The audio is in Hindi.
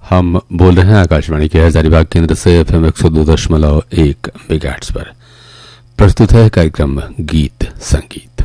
हम बोल रहे हैं आकाशवाणी के हजारीबाग केंद्र से FM 102.1 मेगाहर्ट्ज पर। प्रस्तुत है कार्यक्रम गीत संगीत।